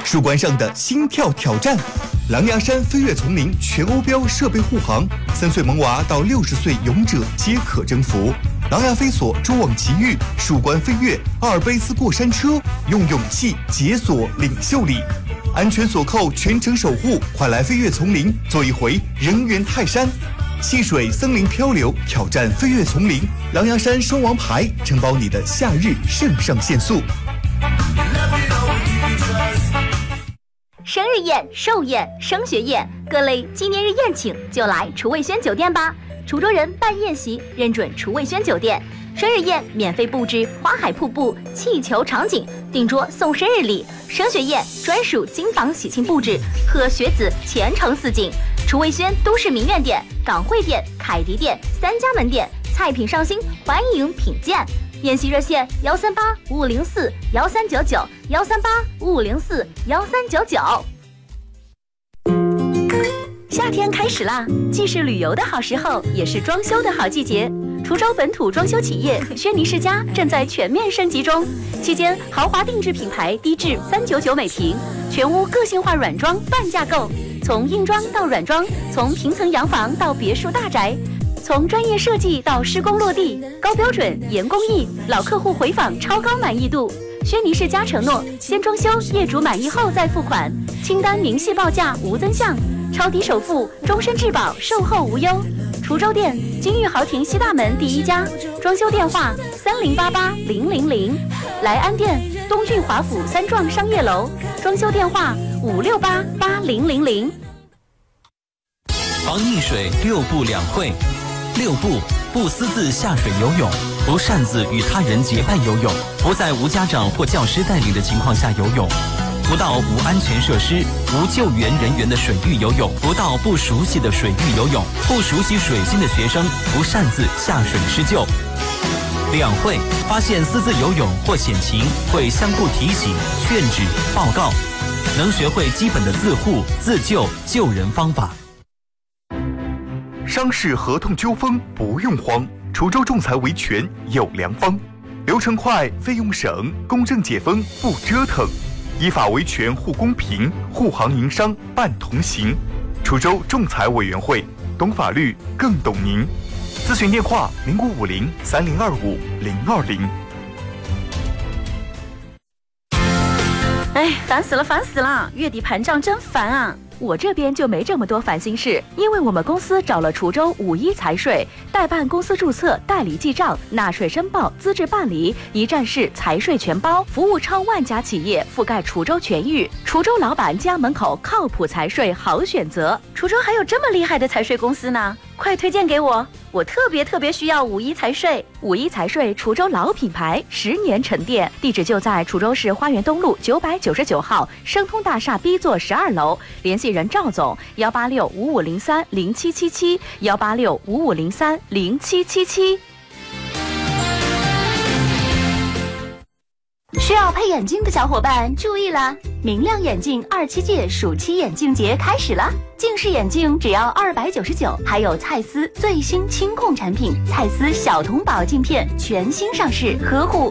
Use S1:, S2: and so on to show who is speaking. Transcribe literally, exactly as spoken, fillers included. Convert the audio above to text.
S1: 树冠上的心跳挑战。狼牙山飞跃丛林全欧标设备护航，三岁萌娃到六十岁勇者皆可征服。狼牙飞索蛛网奇遇，树冠飞跃，阿尔卑斯过山车，用勇气解锁领袖力。安全锁扣，全程守护，快来飞跃丛林，做一回人猿泰山。戏水森林漂流，挑战飞跃丛林，狼牙山双王牌，承包你的夏日肾上腺素。
S2: 生日宴、寿宴、升学宴，各类纪念日宴请就来厨卫轩酒店吧。滁州人办宴席认准厨卫轩酒店，生日宴免费布置花海瀑布、气球场景，订桌送生日礼；升学宴专属金房喜庆布置，贺学子前程似锦。厨卫轩都市名苑店、港汇店、凯迪店三家门店，菜品上新，欢迎品鉴。宴席热线幺三八五五零四幺三九九幺三八五五零四幺三九九。夏天开始啦，既是旅游的好时候，也是装修的好季节。滁州本土装修企业轩尼诗家正在全面升级中，期间豪华定制品牌低至三九九每平，全屋个性化软装半价购，从硬装到软装，从平层洋房到别墅大宅。从专业设计到施工落地，高标准严工艺，老客户回访超高满意度。轩尼诗家承诺，先装修，业主满意后再付款，清单明细报价无增项，超低首付，终身质保，售后无忧。滁州店金玉豪庭西大门第一家，装修电话三零八八零零零。莱安店东郡华府三幢商业楼，装修电话五六八八零零零。
S3: 防溺水六步两会。六步：不私自下水游泳，不擅自与他人结伴游泳，不在无家长或教师带领的情况下游泳，不到无安全设施、无救援人员的水域游泳，不到不熟悉的水域游泳，不熟悉水性的学生不擅自下水施救。两会：发现私自游泳或险情，会相互提醒、劝止、报告，能学会基本的自护、自救、救人方法。
S1: 商事合同纠纷不用慌，滁州仲裁维权有良方，流程快，费用省，公正解纷不折腾，依法维权护公平，护行营商办同行。滁州仲裁委员会，懂法律更懂您。咨询电话零五五零三零二五零二零。
S2: 哎，烦死了，烦死了！月底盘账真烦啊！我这边就没这么多烦心事，因为我们公司找了滁州五一财税，代办公司注册、代理记账、纳税申报、资质办理，一站式财税全包，服务超万家企业，覆盖滁州全域。滁州老板家门口靠谱财税好选择。滁州还有这么厉害的财税公司呢，快推荐给我！我特别特别需要五一财税。五一财税滁州老品牌，十年沉淀，地址就在滁州市花园东路九百九十九号生通大厦 B 座十二楼，联系人赵总幺八六五五零三零七七七幺八六五五零三零七七七。需要配眼镜的小伙伴注意了，明亮眼镜二七届暑期眼镜节开始了，近视眼镜只要二百九十九，还有蔡司最新轻控产品蔡司小童宝镜片全新上市，呵护